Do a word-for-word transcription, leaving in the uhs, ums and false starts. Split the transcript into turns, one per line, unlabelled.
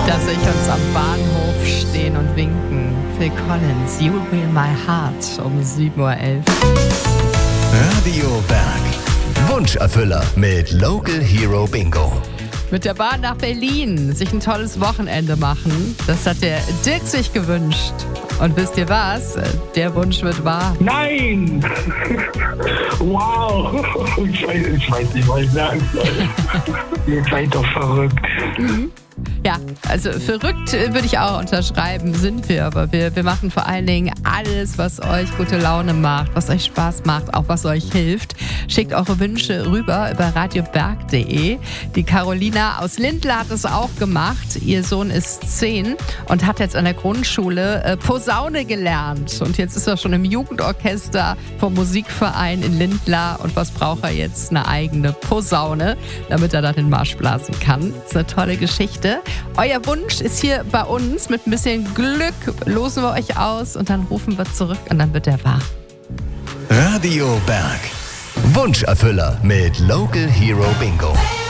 dass sich uns am Bahnhof stehen und winken. Phil Collins, You Will My Heart um sieben Uhr elf.
Radio Berg. Wunscherfüller mit Local Hero Bingo.
Mit der Bahn nach Berlin sich ein tolles Wochenende machen. Das hat der Dirk sich gewünscht. Und wisst ihr was? Der Wunsch wird wahr.
Nein! Wow! Ich weiß, ich weiß nicht, was ich sagen soll. Ihr seid doch verrückt.
Mhm. Ja, also verrückt würde ich auch unterschreiben, sind wir, aber wir, wir machen vor allen Dingen alles, was euch gute Laune macht, was euch Spaß macht, auch was euch hilft. Schickt eure Wünsche rüber über radioberg punkt de. Die Carolina aus Lindlar hat es auch gemacht. Ihr Sohn ist zehn und hat jetzt an der Grundschule äh, Posaune gelernt. Und jetzt ist er schon im Jugendorchester vom Musikverein in Lindlar. Und was braucht er jetzt? Eine eigene Posaune, damit er dann den Marsch blasen kann. Das ist eine tolle Geschichte. Euer Wunsch ist hier bei uns. Mit ein bisschen Glück losen wir euch aus und dann rufen wir zurück und dann wird er wahr.
Radio Berg. Wunscherfüller mit Local Hero Bingo.